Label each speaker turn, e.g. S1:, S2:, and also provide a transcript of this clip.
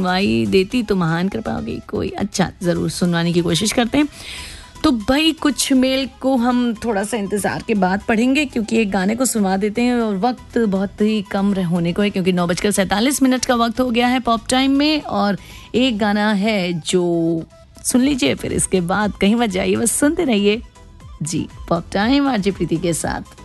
S1: सुनवाई देती तो महान कृपा होगी कोई। अच्छा, ज़रूर सुनवाने की कोशिश करते हैं। तो भाई कुछ मेल को हम थोड़ा सा इंतज़ार के बाद पढ़ेंगे, क्योंकि एक गाने को सुना देते हैं और वक्त बहुत ही कम होने को है, क्योंकि 9:47 का वक्त हो गया है पॉप टाइम में। और एक गाना है जो सुन लीजिए, फिर इसके बाद कहीं मत जाइए, बस सुनते रहिए जी। पॉप टाइम आरजे प्रीति के साथ।